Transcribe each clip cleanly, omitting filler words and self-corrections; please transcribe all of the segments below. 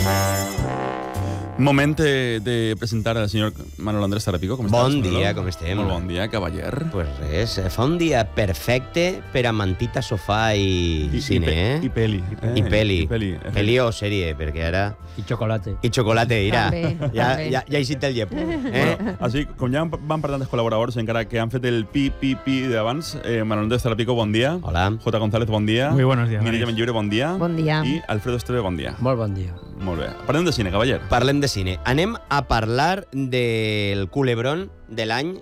Moment de presentar al senyor Manuel Andrés Tarapico. Com estàs, Bon dia, Manolo? com estem? Molt bon dia, cavaller. Pues res, fa un dia perfecte per a mantita, sofà i cine, eh? I peli. I peli. Peli o sèrie, perquè ara... I chocolate. I chocolate, mira. També, Ja també. he eixit el llepo. Bueno, així, com ja van parlant dels col·laboradors, encara que han fet el pi d'abans, Manuel Andrés Tarapico, bon dia. Hola. J. González, bon dia. Muy buenos días, Mireia Maris. Benlliure, bon dia. Bon dia. I Alfredo Esteve, bon dia. Molt bon dia. Molt bé. Parlem de cine, cavaller. Parlem de cine. Anem a parlar del culebrón de l'any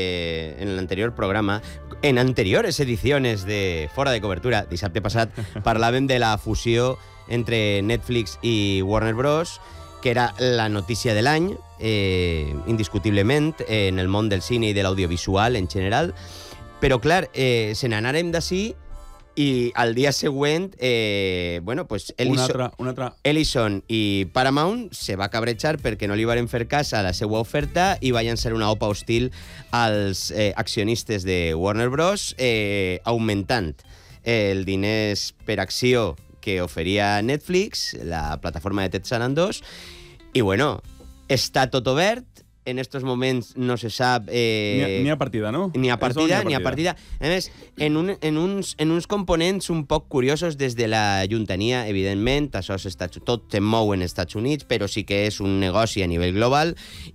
en l'anterior programa. En anteriores ediciones de Fora de Cobertura, dissabte passat, parlàvem de la fusió entre Netflix i Warner Bros., que era la notícia de l'any, indiscutiblement, en el món del cine i de l'audiovisual en general. Però, clar, se n'anàrem d'ací i al dia següent, bueno, pues Una altra... Ellison i Paramount se va cabrejar perquè no li varen fer cas a la seva oferta i va llançar una OPA hostil als accionistes de Warner Bros., augmentant el diners per acció que oferia Netflix, la plataforma de Ted Sarandos, i bueno, està tot obert. En estos moments no se sap... Ni a partida, no? Ni a partida. A més, en uns components un poc curiosos des de la Juntania, evidentment, això tot se mou en Estats Units, però sí que és un negoci a nivell global,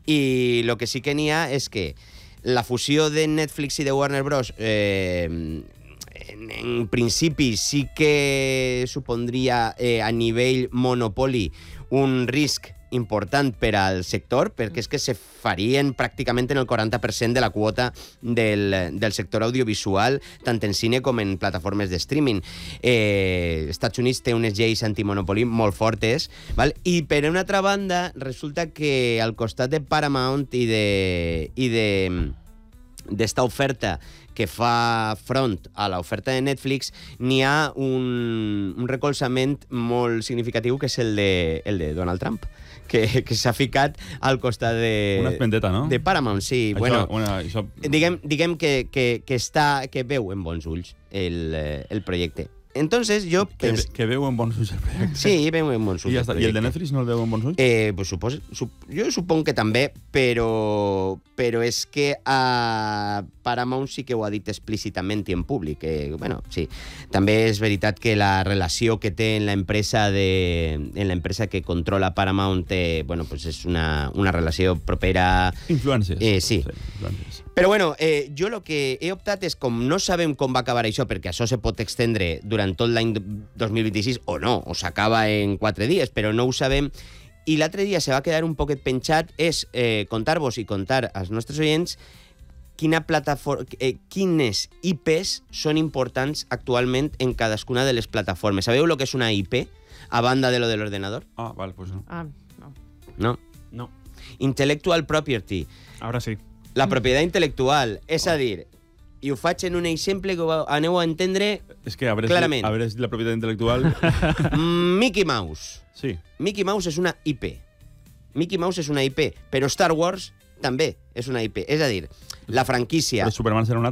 i el que sí que n'hi ha és que la fusió de Netflix i de Warner Bros. En principi sí que supondria a nivell monopoli un risc important per al sector, perquè és que se farien pràcticament en el 40% de la quota del sector audiovisual, tant en cine com en plataformes de streaming. Estats Units té unes lleis antimonopoli molt fortes, val? I per una altra banda, resulta que al costat de Paramount i d'esta oferta que fa front a l'oferta de Netflix, n'hi ha un recolzament molt significatiu, que és el de Donald Trump, que s'ha ficat al costat de... Una espendeta, no? De Paramount, sí. Això... Diguem que veu en bons ulls el projecte. Entonces, jo... Que veu en bons ulls el projecte. Sí, veu en bons ulls. I el de Netflix no el veu en bons ulls? Pues jo suponc que també, però és que a Paramount sí que ho ha dit explícitament i en públic. Bueno, sí. També és veritat que la relació que té en l'empresa que controla Paramount bueno, pues és una relació propera... Influències. Sí. Influències. Però bueno, jo el que he optat és, com no sabem com va acabar això, perquè això se pot extendre durant tot l'any 2026, o no, o s'acaba en 4 dies, però no ho sabem, i l'altre dia se va quedar un poquet penjat, és contar-vos i contar als nostres oients quines IPs són importants actualment en cadascuna de les plataformes. Sabeu el que és una IP, a banda de lo de l'ordenador? Ah, vale, pues no. Ah, no. No. No. Intellectual property. Ahora sí. La propietat intel·lectual, és a dir, i ho faig en un exemple que aneu a entendre És que a veure clarament. si la propietat intel·lectual... Mickey Mouse. Sí. Mickey Mouse és una IP. Mickey Mouse és una IP, però Star Wars també és una IP. És a dir, la franquícia... Però Superman serà una